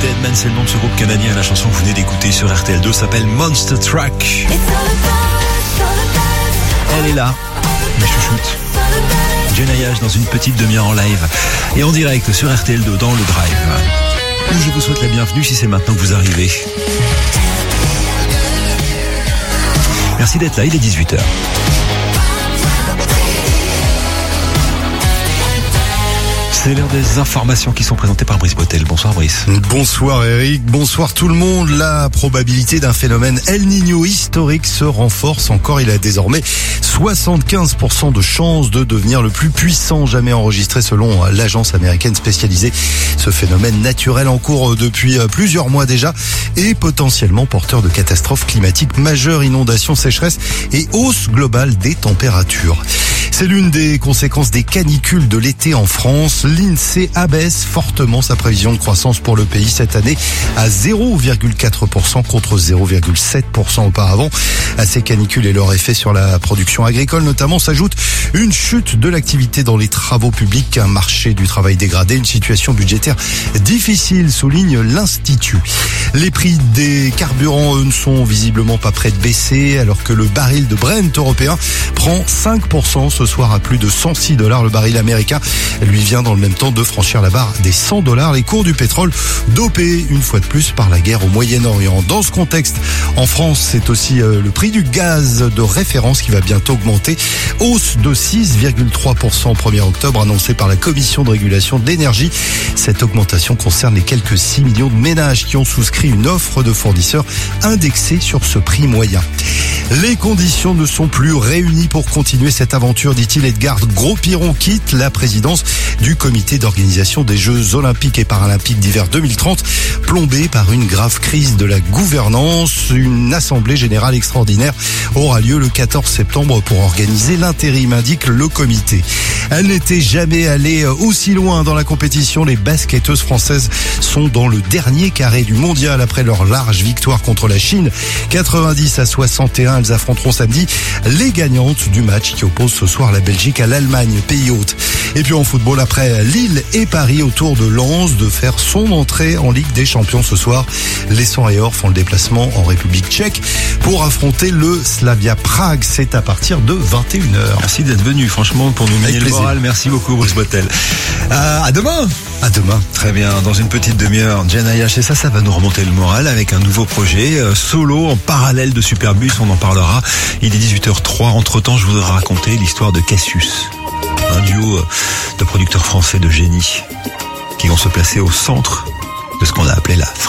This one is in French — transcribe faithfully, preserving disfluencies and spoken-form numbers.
Deadman, c'est le nom de ce groupe canadien. La chanson que vous venez d'écouter sur R T L deux s'appelle Monster Truck. Elle est là, ma chouchoute. Jenayage dans une petite demi-heure en live et en direct sur R T L deux dans le Drive, où je vous souhaite la bienvenue si c'est maintenant que vous arrivez. Merci d'être là, il est dix-huit heures. C'est l'heure des informations qui sont présentées par Brice Botel. Bonsoir Brice. Bonsoir Eric, bonsoir tout le monde. La probabilité d'un phénomène El Niño historique se renforce encore. Il a désormais soixante-quinze pour cent de chances de devenir le plus puissant jamais enregistré selon l'agence américaine spécialisée. Ce phénomène naturel en cours depuis plusieurs mois déjà est potentiellement porteur de catastrophes climatiques majeures, inondations, sécheresses et hausse globale des températures. C'est l'une des conséquences des canicules de l'été en France. L'INSEE abaisse fortement sa prévision de croissance pour le pays cette année à zéro virgule quatre pour cent contre zéro virgule sept pour cent auparavant. À ces canicules et leur effet sur la production agricole notamment s'ajoute une chute de l'activité dans les travaux publics, un marché du travail dégradé, une situation budgétaire difficile, souligne l'Institut. Les prix des carburants, eux, ne sont visiblement pas prêts de baisser alors que le baril de Brent européen prend cinq pour cent ce soir à plus de cent six dollars. Le baril américain lui vient dans le même temps de franchir la barre des cent dollars. Les cours du pétrole dopés une fois de plus par la guerre au Moyen-Orient. Dans ce contexte, en France, c'est aussi euh, le prix du gaz de référence qui va bientôt augmenter. Hausse de six virgule trois pour cent au premier octobre annoncée par la Commission de régulation de l'énergie. Cette augmentation concerne les quelques six millions de ménages qui ont souscrit une offre de fournisseurs indexée sur ce prix moyen. Les conditions ne sont plus réunies pour continuer cette aventure, dit-il. Edgar Gros-Piron quitte la présidence du comité d'organisation des Jeux Olympiques et Paralympiques d'hiver deux mille trente, plombé par une grave crise de la gouvernance. Une assemblée générale extraordinaire aura lieu le quatorze septembre pour organiser l'intérim, indique le comité. Elle n'était jamais allée aussi loin dans la compétition. Les basketteuses françaises sont dans le dernier carré du mondial après leur large victoire contre la Chine, quatre-vingt-dix à soixante et un. Elles affronteront samedi les gagnantes du match qui oppose ce soir la Belgique à l'Allemagne, pays hôte. Et puis en football, après Lille et Paris, au tour de Lens de faire son entrée en Ligue des Champions ce soir. Les cent et or font le déplacement en République tchèque pour affronter le Slavia Prague. C'est à partir de vingt et une heures. Merci d'être venu, franchement, pour nous mener le moral. Merci beaucoup, Bruce Botel. Euh, à demain. À demain. Très bien. Dans une petite demi-heure, Jenayage, et ça, ça va nous remonter le moral avec un nouveau projet euh, solo en parallèle de Superbus. On en parlera. Il est dix-huit heures zéro trois. Entre-temps, je voudrais raconter l'histoire de Cassius, un duo de producteurs français de génie qui vont se placer au centre de ce qu'on a appelé la